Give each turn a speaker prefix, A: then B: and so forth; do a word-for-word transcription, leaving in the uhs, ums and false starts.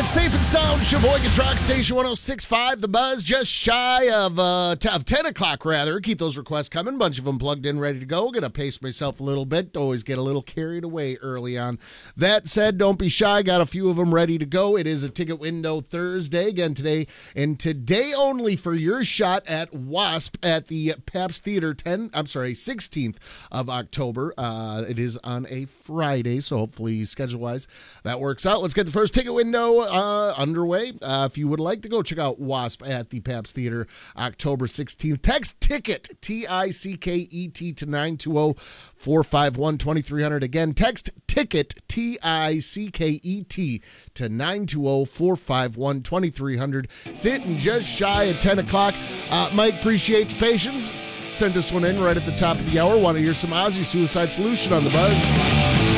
A: Safe and sound, Sheboygan Rock Station one oh six point five. The Buzz, just shy of uh, t- of ten o'clock, rather. Keep those requests coming. Bunch of them plugged in, ready to go. Gonna pace myself a little bit. Always get a little carried away early on. That said, don't be shy. Got a few of them ready to go. It is a ticket window Thursday again today, and today only for your shot at Wasp at the Pabst Theater. ten. I'm sorry, sixteenth of October. Uh, it is on a Friday, so hopefully schedule wise that works out. Let's get the first ticket window uh, underway. Uh, if you would like to go check out Wasp at the Pabst Theater October sixteenth, text TICKET, T I C K E T, to nine two zero, four five one, two three zero zero. Again, text TICKET, T I C K E T, to nine two zero, four five one, two three zero zero. Sitting just shy at ten o'clock. Uh, Mike, appreciate your patience. Send this one in right at the top of the hour. Want to hear some Ozzy Suicide Solution on the Buzz.